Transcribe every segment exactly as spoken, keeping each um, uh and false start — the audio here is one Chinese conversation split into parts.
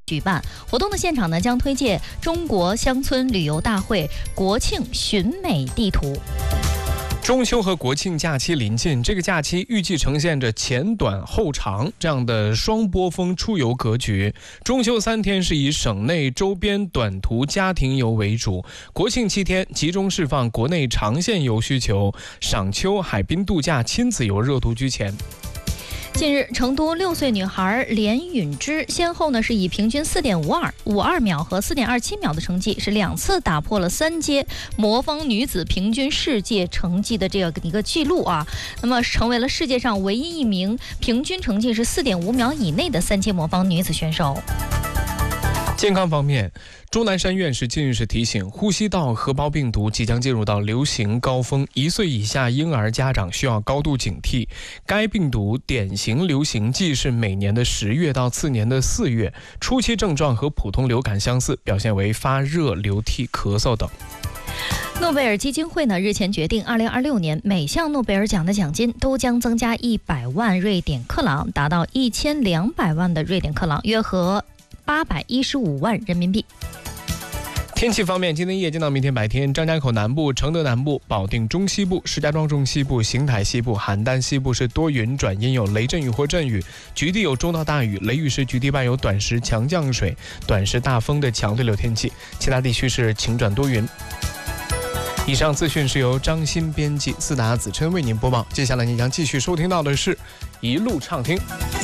举办活动的现场呢，将推介中国乡村旅游大会国庆寻美地图。 中秋和国庆假期临近，这个假期预计呈现着前短后长这样的双波峰出游格局。中秋三天是以省内周边短途家庭游为主，国庆七天集中释放国内长线游需求，赏秋、海滨度假、亲子游热度居前。 近日，成都六岁女孩连允之先后呢是以平均四点五二五二秒和四点二七秒的成绩，是两次打破了三阶魔方女子平均世界成绩的这样一个记录啊，那么成为了世界上唯一一名平均成绩是四点五秒以内的三阶魔方女子选手。 健康方面，钟南山院士近日是提醒，呼吸道合胞病毒即将进入到流行高峰，一岁以下婴儿家长需要高度警惕。该病毒典型流行季是每年的十月到次年的四月，初期症状和普通流感相似，表现为发热、流涕、咳嗽等。 诺贝尔基金会呢日前决定，二零二六年每项诺贝尔奖的奖金都将增加一百万瑞典克朗，达到一千两百万的瑞典克朗，约合八百一十五万人民币。 天气方面，今天夜间到明天白天，张家口南部、承德南部、保定中西部、石家庄中西部、邢台西部、邯郸西部是多云转阴，有雷阵雨或阵雨，局地有中到大雨，雷雨时局地伴有短时强降水、短时大风的强对流天气，其他地区是晴转多云。以上资讯是由张鑫编辑，四达子琛为您播报。接下来你将继续收听到的是一路畅听。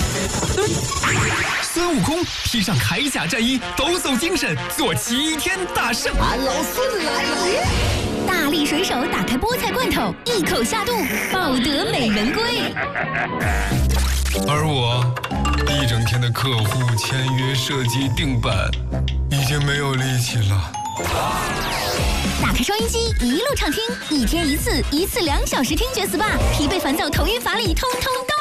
孙悟空披上铠甲战衣，抖擞精神，做齐天大圣。 俺老孙来了！ 大力水手打开菠菜罐头，一口下肚，抱得美人归。 而我一整天的客户签约、设计、定版，已经没有力气了。 打开收音机，一路畅听，一天一次，一次两小时听觉 S P A， 疲惫烦躁、头晕乏力，通通到。